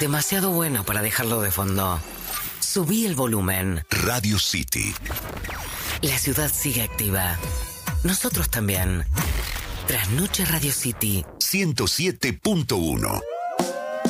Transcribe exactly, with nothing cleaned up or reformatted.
Demasiado bueno para dejarlo de fondo. Subí el volumen. Radio City. La ciudad sigue activa. Nosotros también. Trasnoche Radio City. ciento siete punto uno.